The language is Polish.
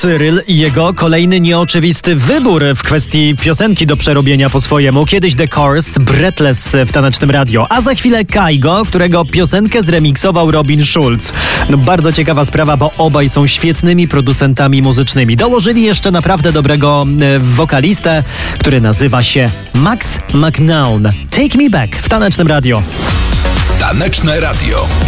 Cyril i jego kolejny nieoczywisty wybór w kwestii piosenki do przerobienia po swojemu. Kiedyś The Cars, Breathless w Tanecznym Radio, a za chwilę Kygo, którego piosenkę zremiksował Robin Schulz. No, bardzo ciekawa sprawa, bo obaj są świetnymi producentami muzycznymi. Dołożyli jeszcze naprawdę dobrego wokalistę, który nazywa się Max McNown. Take Me Back w Tanecznym Radio. Taneczne Radio.